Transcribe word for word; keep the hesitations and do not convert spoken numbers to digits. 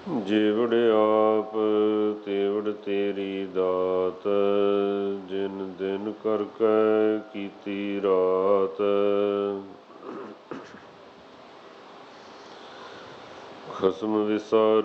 ਜੀਵੜ ਆਪ ਤੇਵੜ ਤੇਰੀ ਦਾਤ, ਜਿਨ ਦਿਨ ਕਰਕੇ ਕੀਤੀ ਰਾਤ। ਖਸਮ ਵਿਸਾਰ